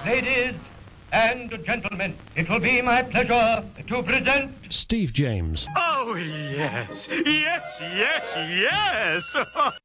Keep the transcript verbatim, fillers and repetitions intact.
Ladies and gentlemen, it will be my pleasure to present Steve James. Oh, yes, yes, yes, yes!